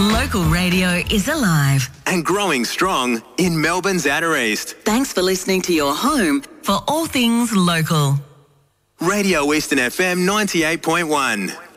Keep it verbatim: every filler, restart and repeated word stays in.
Local radio is alive and growing strong in Melbourne's Outer East. Thanks for listening to your home for all things local. Radio Eastern F M ninety-eight point one.